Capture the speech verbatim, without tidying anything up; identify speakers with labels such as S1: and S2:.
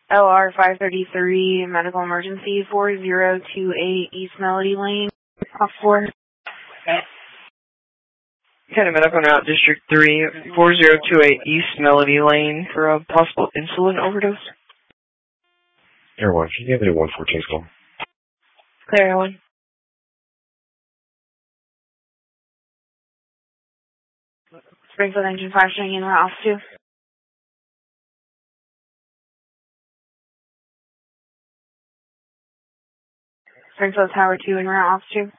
S1: L R five thirty-three, medical emergency, four zero two eight East Melody Lane, off four.
S2: Okay. Kind of medical now, District three, four zero two eight East Melody Lane for a possible insulin overdose.
S3: Air one, can you give me a one fourteen call?
S1: Clear, one. Springfield Engine five showing in route off two. Springfield Tower two in route off two.